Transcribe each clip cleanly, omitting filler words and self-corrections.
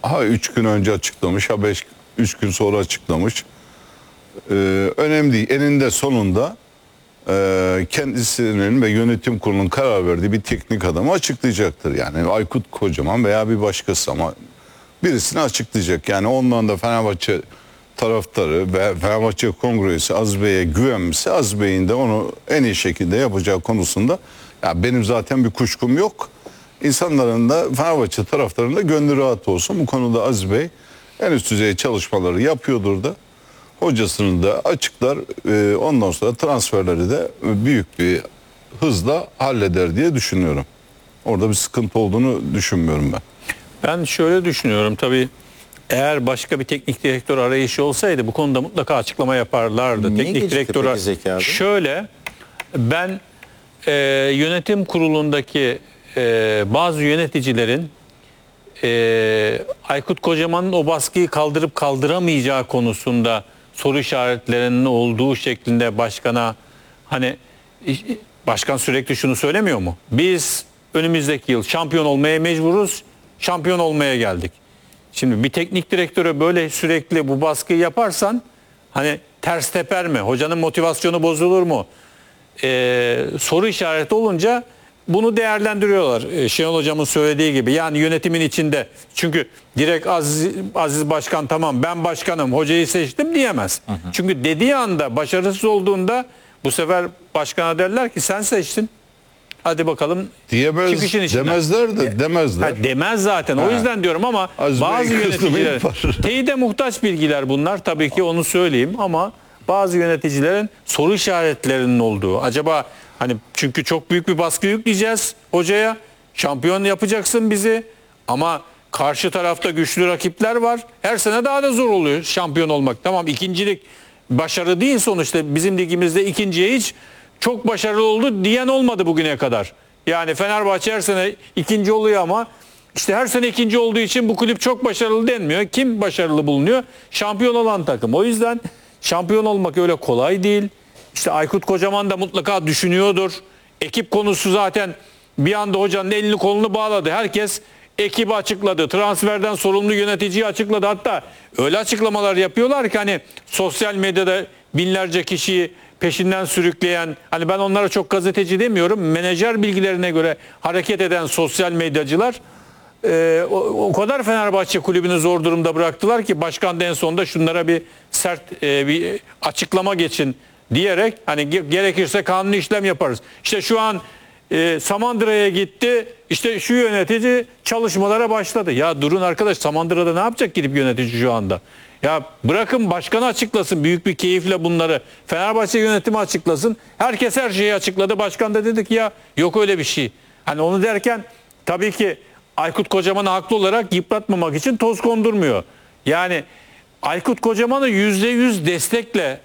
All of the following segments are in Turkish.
ha 3 gün önce açıklamış, ha 3 gün sonra açıklamış. Önemli değil. Eninde sonunda kendisinin ve yönetim kurulunun karar verdiği bir teknik adamı açıklayacaktır. Yani Aykut Kocaman veya bir başkası, ama birisini açıklayacak. Yani ondan da Fenerbahçe taraftarı ve Fenerbahçe Kongresi Aziz Bey'e güvenmişse, Aziz Bey'in de onu en iyi şekilde yapacağı konusunda ya benim zaten bir kuşkum yok. İnsanların da, Fenerbahçe taraftarının da gönlü rahat olsun. Bu konuda Aziz Bey en üst düzey çalışmaları yapıyordur da, hocasını da açıklar. Ondan sonra transferleri de büyük bir hızla halleder diye düşünüyorum. Orada bir sıkıntı olduğunu düşünmüyorum ben. Ben şöyle düşünüyorum, tabii eğer başka bir teknik direktör arayışı olsaydı bu konuda mutlaka açıklama yaparlardı. Niye Teknik direktör şöyle, ben yönetim kurulundaki bazı yöneticilerin Aykut Kocaman'ın o baskıyı kaldırıp kaldıramayacağı konusunda soru işaretlerinin olduğu şeklinde başkana, hani başkan sürekli şunu söylemiyor mu? Biz önümüzdeki yıl şampiyon olmaya mecburuz. Şampiyon olmaya geldik. Şimdi bir teknik direktöre böyle sürekli bu baskıyı yaparsan hani ters teper mi? Hocanın motivasyonu bozulur mu? Soru işareti olunca bunu değerlendiriyorlar. Şenol Hocam'ın söylediği gibi. Yani yönetimin içinde. Çünkü direkt Aziz Başkan tamam ben başkanım hocayı seçtim diyemez. Çünkü dediği anda, başarısız olduğunda bu sefer başkana derler ki sen seçtin. Hadi bakalım. Diyemez, çıkışın içinden. demezler de demezler. Demez zaten. O yüzden diyorum ama bazı yöneticiler teyide muhtaç bilgiler bunlar. Tabii ki onu söyleyeyim ama bazı yöneticilerin soru işaretlerinin olduğu. Acaba hani, çünkü çok büyük bir baskı yükleyeceğiz hocaya. Şampiyon yapacaksın bizi ama karşı tarafta güçlü rakipler var. Her sene daha da zor oluyor şampiyon olmak. Tamam, ikincilik başarı değil sonuçta. Bizim ligimizde ikinciye hiç çok başarılı oldu diyen olmadı bugüne kadar. Yani Fenerbahçe her sene ikinci oluyor ama işte her sene ikinci olduğu için bu kulüp çok başarılı denmiyor. Kim başarılı bulunuyor? Şampiyon olan takım. O yüzden şampiyon olmak öyle kolay değil. İşte Aykut Kocaman da mutlaka düşünüyordur. Ekip konusu zaten bir anda hocanın elini kolunu bağladı. Herkes ekibi açıkladı. Transferden sorumlu yöneticiyi açıkladı. Hatta öyle açıklamalar yapıyorlar ki hani sosyal medyada binlerce kişiyi peşinden sürükleyen, hani ben onlara çok gazeteci demiyorum, menajer bilgilerine göre hareket eden sosyal medyacılar o kadar Fenerbahçe kulübünü zor durumda bıraktılar ki başkan da en sonunda şunlara bir sert bir açıklama geçin diyerek hani gerekirse kanuni işlem yaparız. İşte şu an Samandıra'ya gitti, işte şu yönetici çalışmalara başladı. Ya durun arkadaş, Samandıra'da ne yapacak gidip yönetici şu anda? Ya bırakın başkanı açıklasın büyük bir keyifle bunları. Fenerbahçe yönetimi açıklasın. Herkes her şeyi açıkladı. Başkan da dedi ki ya yok öyle bir şey. Hani onu derken tabii ki Aykut Kocaman'ı haklı olarak yıpratmamak için toz kondurmuyor. Yani Aykut Kocaman'ı %100 destekle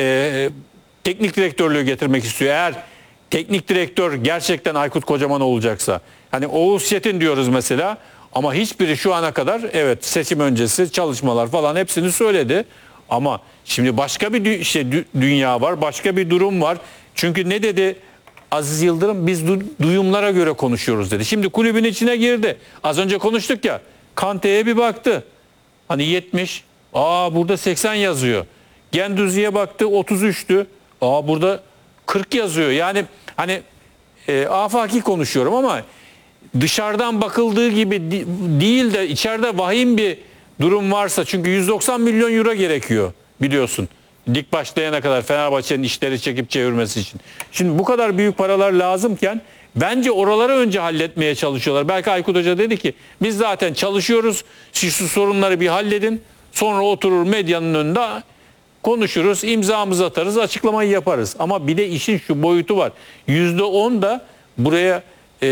teknik direktörlüğü getirmek istiyor. Eğer teknik direktör gerçekten Aykut Kocaman olacaksa. Hani Oğuz Çetin diyoruz mesela. Ama hiçbiri şu ana kadar, evet seçim öncesi çalışmalar falan hepsini söyledi. Ama şimdi başka bir dünya var, başka bir durum var. Çünkü ne dedi Aziz Yıldırım? Biz duyumlara göre konuşuyoruz dedi. Şimdi kulübün içine girdi. Az önce konuştuk ya, Kante'ye bir baktı. Hani 70, burada 80 yazıyor. Gendüzi'ye baktı 33'tü. Burada 40 yazıyor. Yani hani afaki konuşuyorum ama dışarıdan bakıldığı gibi değil de içeride vahim bir durum varsa, çünkü 190 milyon euro gerekiyor biliyorsun. Lig başlayana kadar Fenerbahçe'nin işleri çekip çevirmesi için. Şimdi bu kadar büyük paralar lazımken bence oraları önce halletmeye çalışıyorlar. Belki Aykut Hoca dedi ki biz zaten çalışıyoruz. Siz şu sorunları bir halledin. Sonra oturur medyanın önünde konuşuruz, imzamızı atarız, açıklamayı yaparız. Ama bir de işin şu boyutu var. %10 da buraya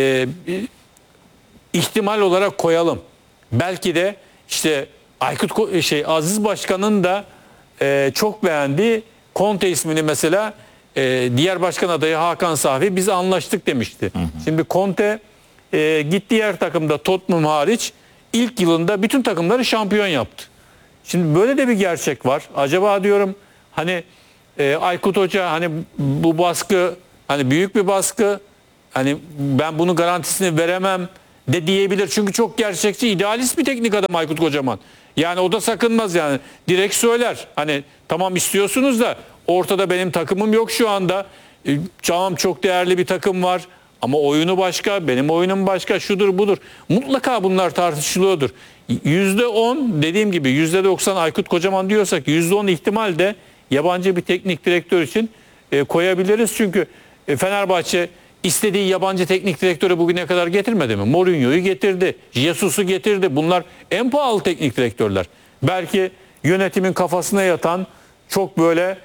ihtimal olarak koyalım. Belki de işte Aziz Başkan'ın da çok beğendiği Conte ismini mesela diğer başkan adayı Hakan Safi biz anlaştık demişti. Şimdi Conte gittiği her takımda Tottenham hariç ilk yılında bütün takımları şampiyon yaptı. Şimdi böyle de bir gerçek var. Acaba diyorum hani Aykut Hoca hani bu baskı hani büyük bir baskı, hani ben bunu garantisini veremem de diyebilir. Çünkü çok gerçekçi, idealist bir teknik adam Aykut Kocaman. Yani o da sakınmaz yani. Direkt söyler. Hani tamam istiyorsunuz da ortada benim takımım yok şu anda. Tamam çok değerli bir takım var. Ama oyunu başka, benim oyunum başka, şudur budur. Mutlaka bunlar tartışılıyordur. %10 dediğim gibi %90 Aykut Kocaman diyorsak %10 ihtimal de yabancı bir teknik direktör için koyabiliriz. Çünkü Fenerbahçe istediği yabancı teknik direktörü bugüne kadar getirmedi mi? Mourinho'yu getirdi, Jesus'u getirdi. Bunlar en pahalı teknik direktörler. Belki yönetimin kafasına yatan çok böyle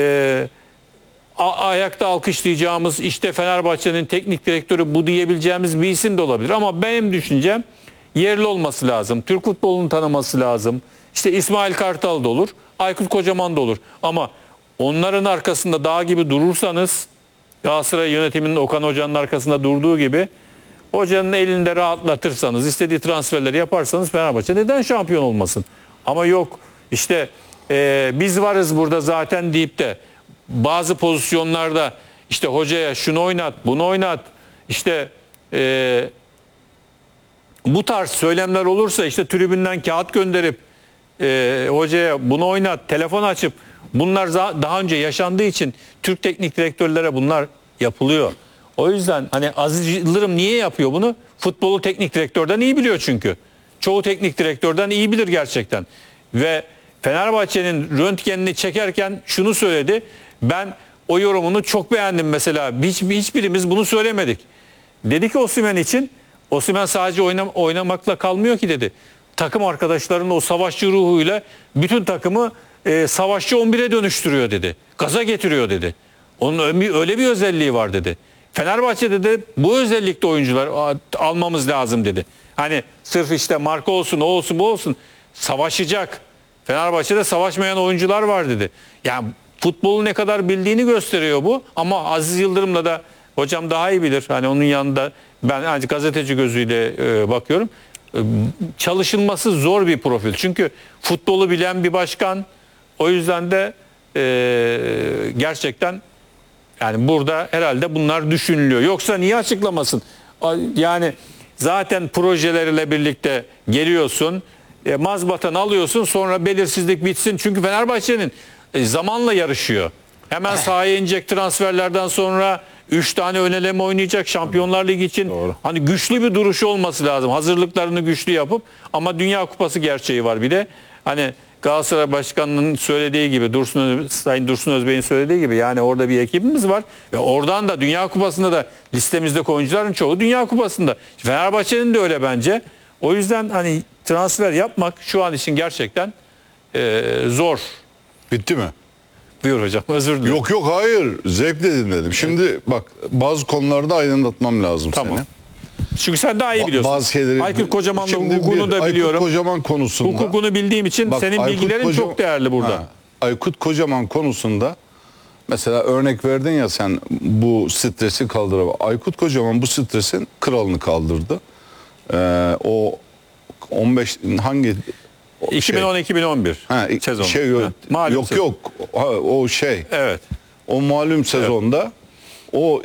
ayakta alkışlayacağımız işte Fenerbahçe'nin teknik direktörü bu diyebileceğimiz bir isim de olabilir. Ama benim düşüncem yerli olması lazım. Türk futbolunu tanıması lazım. İşte İsmail Kartal da olur, Aykut Kocaman da olur. Ama onların arkasında dağ gibi durursanız, Galatasaray yönetiminin Okan Hoca'nın arkasında durduğu gibi hocanın elinde rahatlatırsanız, istediği transferleri yaparsanız Fenerbahçe neden şampiyon olmasın? Ama yok işte biz varız burada zaten deyip de bazı pozisyonlarda işte hocaya şunu oynat, bunu oynat, işte bu tarz söylemler olursa işte tribünden kağıt gönderip hocaya bunu oynat, telefon açıp bunlar daha önce yaşandığı için Türk teknik direktörlere bunlar yapılıyor. O yüzden hani Aziz Yıldırım niye yapıyor bunu? Futbolu teknik direktörden iyi biliyor çünkü. Çoğu teknik direktörden iyi bilir gerçekten. Ve Fenerbahçe'nin röntgenini çekerken şunu söyledi. Ben o yorumunu çok beğendim mesela. Hiçbirimiz bunu söylemedik. Dedi ki Osimhen için, Osimhen sadece oynamakla kalmıyor ki dedi. Takım arkadaşlarının o savaşçı ruhuyla bütün takımı savaşçı 11'e dönüştürüyor dedi. Gaza getiriyor dedi. Onun öyle bir özelliği var dedi. Fenerbahçe'de de bu özellikle oyuncular almamız lazım dedi. Hani sırf işte marka olsun, o olsun, bu olsun. Savaşacak. Fenerbahçe'de savaşmayan oyuncular var dedi. Yani futbolu ne kadar bildiğini gösteriyor bu. Ama Aziz Yıldırım'la da hocam daha iyi bilir. Hani onun yanında ben ancak gazeteci gözüyle bakıyorum. Çalışılması zor bir profil. Çünkü futbolu bilen bir başkan. O yüzden de gerçekten yani burada herhalde bunlar düşünülüyor. Yoksa niye açıklamasın? Yani zaten projeleriyle birlikte geliyorsun. Mazbatanı alıyorsun, sonra belirsizlik bitsin. Çünkü Fenerbahçe'nin zamanla yarışıyor. Hemen sahaya inecek, transferlerden sonra 3 tane ön eleme oynayacak Şampiyonlar Ligi için. Doğru. Hani güçlü bir duruşu olması lazım. Hazırlıklarını güçlü yapıp, ama Dünya Kupası gerçeği var bir de. Hani Galatasaray Başkanı'nın söylediği gibi, Sayın Dursun Özbey'in söylediği gibi, yani orada bir ekibimiz var. Ve oradan da Dünya Kupası'nda da listemizdeki oyuncuların çoğu Dünya Kupası'nda. Fenerbahçe'nin de öyle bence. O yüzden hani transfer yapmak şu an için gerçekten zor. Bitti mi? Buyur hocam, özür dilerim. Yok hayır, zevkle dinledim. Şimdi bak, bazı konularda aydınlatmam lazım Tamam. seni. Çünkü sen daha iyi biliyorsun. Bazı şeyleri Aykut Kocaman'ın Şimdi hukukunu da biliyorum. Aykut Kocaman konusunda. Hukukunu bildiğim için Bak, senin Aykut bilgilerin çok değerli burada. Aykut Kocaman konusunda mesela örnek verdin ya sen, bu stresi kaldıramaz. Aykut Kocaman bu stresin kralını kaldırdı. O 15 hangi 2010-2011 sezon. Malum yok sezon. yok o Evet. o malum sezonda o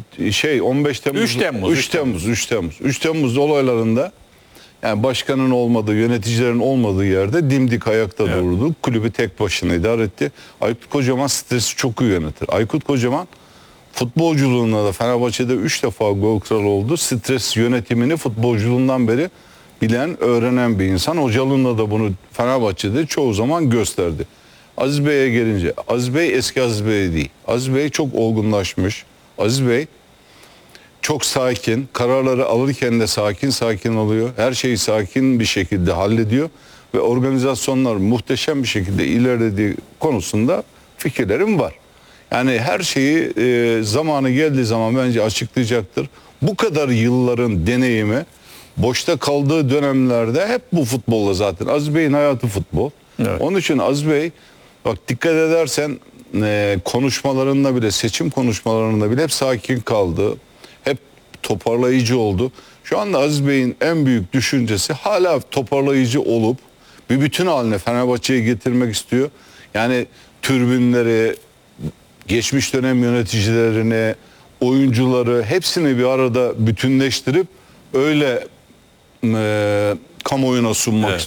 15 Temmuz 3 Temmuz olaylarında, yani başkanın olmadığı, yöneticilerin olmadığı yerde dimdik ayakta durdu. Kulübü tek başına idare etti. Aykut Kocaman stresi çok iyi yönetir. Aykut Kocaman futbolculuğunda da Fenerbahçe'de 3 defa gol kralı oldu. Stres yönetimini futbolculuğundan beri bilen, öğrenen bir insan. Hocalığında da bunu Fenerbahçe'de çoğu zaman gösterdi. Aziz Bey'e gelince, Aziz Bey eski Aziz Bey değil. Aziz Bey çok olgunlaşmış. Aziz Bey çok sakin, kararları alırken de sakin alıyor. Her şeyi sakin bir şekilde hallediyor ve organizasyonlar muhteşem bir şekilde ilerlediği konusunda fikirlerim var. Yani her şeyi zamanı geldiği zaman bence açıklayacaktır. Bu kadar yılların deneyimi, boşta kaldığı dönemlerde hep bu futbolla zaten. Aziz Bey'in hayatı futbol. Evet. Onun için Aziz Bey, bak dikkat edersen konuşmalarında bile, seçim konuşmalarında bile hep sakin kaldı. Hep toparlayıcı oldu. Şu anda Aziz Bey'in en büyük düşüncesi hala toparlayıcı olup bir bütün haline Fenerbahçe'yi getirmek istiyor. Yani tribünleri, geçmiş dönem yöneticilerini, oyuncuları hepsini bir arada bütünleştirip öyle kamuoyuna sunmak Evet.